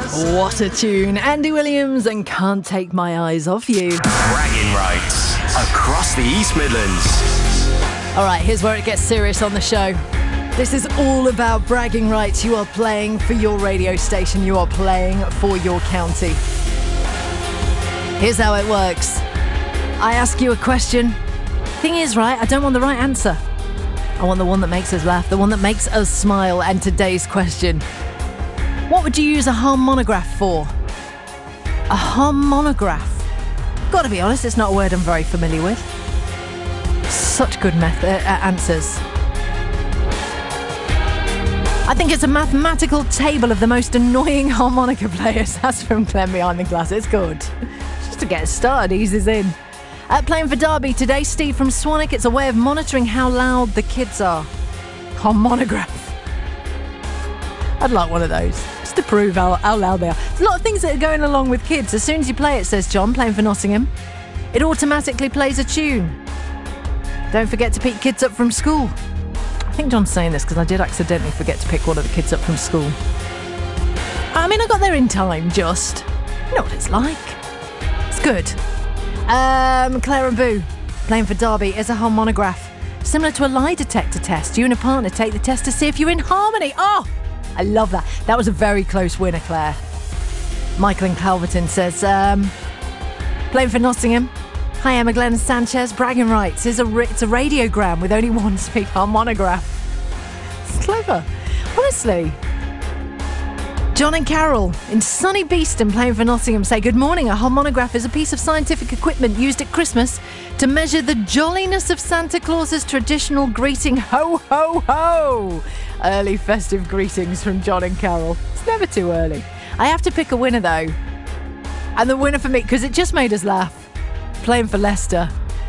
What a tune. Andy Williams and Can't Take My Eyes Off You. Bragging rights across the East Midlands. All right, here's where it gets serious on the show. This is all about bragging rights. You are playing for your radio station. You are playing for your county. Here's how it works. I ask you a question. Thing is, right, I don't want the right answer. I want the one that makes us laugh, the one that makes us smile. And today's question: what would you use a harmonograph for? A harmonograph. Gotta be honest, it's not a word I'm very familiar with. Such good answers. I think it's a mathematical table of the most annoying harmonica players. That's from Clem behind the glass. It's good. Just to get started, eases in. Playing for Derby today, Steve from Swanwick. It's a way of monitoring how loud the kids are. Harmonograph. I'd like one of those, just to prove how loud they are. There's a lot of things that are going along with kids. As soon as you play it, says John, playing for Nottingham, it automatically plays a tune. Don't forget to pick kids up from school. I think John's saying this because I did accidentally forget to pick one of the kids up from school. I mean, I got there in time, just. You know what it's like. It's good. Claire and Boo, playing for Derby, is a harmonograph. Similar to a lie detector test. You and a partner take the test to see if you're in harmony. Oh, I love that. That was a very close winner, Claire. Michael in Calverton says, playing for Nottingham. Hi, Emma Glenn Sanchez. Bragging rights. It's a radiogram with only one speak harmonograph. It's clever. Honestly. John and Carol in sunny Beeston, playing for Nottingham, say, good morning. A harmonograph is a piece of scientific equipment used at Christmas to measure the jolliness of Santa Claus's traditional greeting, ho, ho, ho. Early festive greetings from John and Carol. It's never too early. I have to pick a winner, though. And the winner for me, because it just made us laugh, playing for Leicester.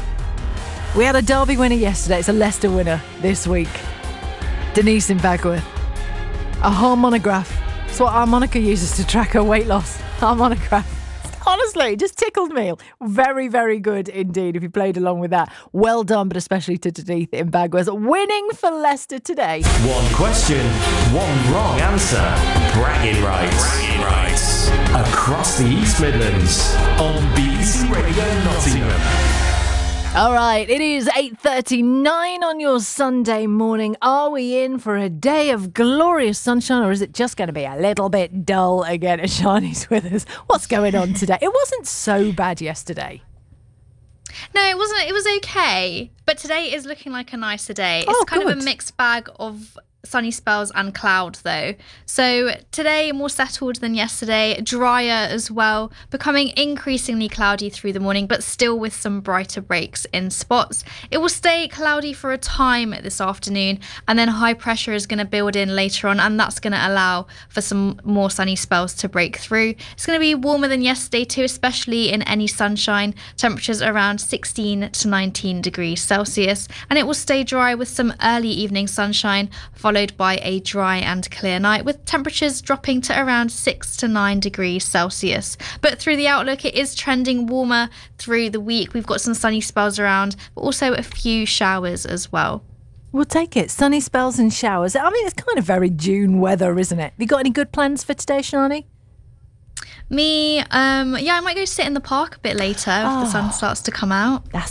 We had a Derby winner yesterday. It's a Leicester winner this week. Denise in Bagworth. A harmonograph. It's what harmonica uses to track her weight loss. Harmonograph. Honestly, it just tickled me. Very, very good indeed if you played along with that. Well done, but especially to Denise in Bagworth. Winning for Leicester today. One question, one wrong answer. Bragging rights. Bragging rights. Across the East Midlands on BBC Radio Nottingham. All right, it is 8:39 on your Sunday morning. Are we in for a day of glorious sunshine, or is it just going to be a little bit dull again as Shani's with us? What's going on today? It wasn't so bad yesterday. No, it wasn't. It was okay. But today is looking like a nicer day. It's kind of a mixed bag of sunny spells and cloud, though. So today more settled than yesterday, drier as well, becoming increasingly cloudy through the morning, but still with some brighter breaks in spots. It will stay cloudy for a time this afternoon, and then high pressure is going to build in later on, and that's going to allow for some more sunny spells to break through. It's going to be warmer than yesterday too, especially in any sunshine. Temperatures around 16 to 19 degrees Celsius, and it will stay dry with some early evening sunshine, followed by a dry and clear night, with temperatures dropping to around 6 to 9 degrees Celsius. But through the outlook, it is trending warmer through the week. We've got some sunny spells around, but also a few showers as well. We'll take it. Sunny spells and showers. I mean, it's kind of very June weather, isn't it? Have you got any good plans for today, Shani? Me, I might go sit in the park a bit later if the sun starts to come out. That's